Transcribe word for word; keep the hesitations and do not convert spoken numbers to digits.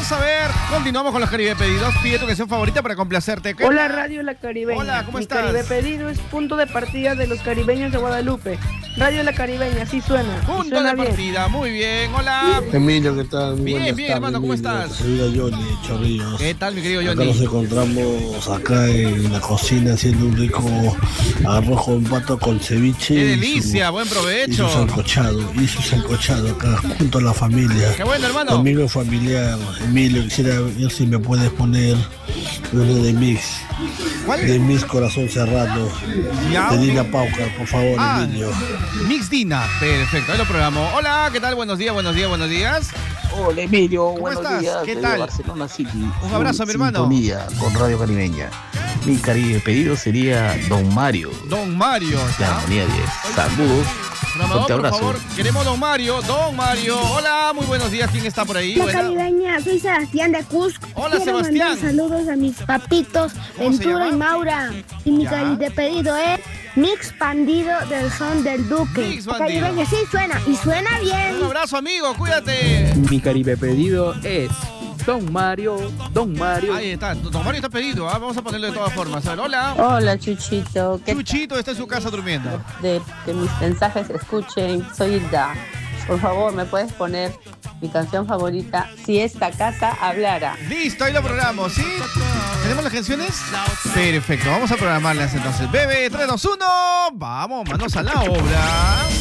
Vamos a ver, continuamos con los Caribe Pedidos. Pide tu canción favorita para complacerte. ¿Qué? Hola, Radio La Caribeña. Hola, ¿cómo Mi estás? Caribe Pedido es punto de partida de los caribeños de Guadalupe. Radio La Caribeña, así suena. y Punto suena de bien. partida, muy bien. Hola. Emilio, ¿qué tal? Muy Bien, buenas bien, tardes, hermano, ¿cómo Emilio. estás? Te saluda Johnny Chorrillos. ¿Qué tal, mi querido Acá Johnny? nos encontramos acá en la cocina haciendo un rico arroz con pato con ceviche. ¡Qué y delicia! su- ¡Buen Y su provecho! sancochado, y su sancochado acá junto a la familia. ¡Qué bueno, hermano! Amigo familiar, Emilio, quisiera ver si me puedes poner uno de Mix. ¿Cuál? De Mix Corazón Cerrado. Ya, De ok. Dina Paucar, por favor, Ah, Emilio. Mix Dina, perfecto, ahí lo programo. Hola, ¿qué tal? Buenos días, buenos días, buenos días. Hola Emilio, ¿Cómo buenos estás? días. ¿Qué desde tal? Barcelona City. Un abrazo, mi hermano. Sintonía con Radio Caribeña. Mi Caribe pedido sería Don Mario. Don Mario. La ¿ya? armonía diez. Saludos. Programador, Fuerte por abrazo. favor, queremos Don Mario. Don Mario, hola, muy buenos días. ¿Quién está por ahí? Hola, Buena- caribeña, soy Sebastián de Cusco. Hola, Quiero Sebastián. mandar saludos a mis papitos, ¿Cómo se Ventura y llama? Maura. Y mi Ya. caribe pedido es Mix Bandido del Son del Duque. Mix Bandido. Caribeña, sí suena, y suena bien. Un abrazo, amigo, cuídate. Mi Caribe pedido es Don Mario, Don Mario. Ahí está, Don Mario está pedido, ¿ah? Vamos a ponerlo de todas formas. A ver, hola. Hola Chuchito, que, Chuchito está en su casa durmiendo. de, que mis mensajes se escuchen, soy Hilda. Por favor, ¿me puedes poner mi canción favorita, Si esta casa hablara? Listo, ahí lo programamos, ¿sí? ¿Tenemos las canciones? Perfecto, vamos a programarlas entonces. Bebe, tres, dos, uno. Vamos, manos a la obra.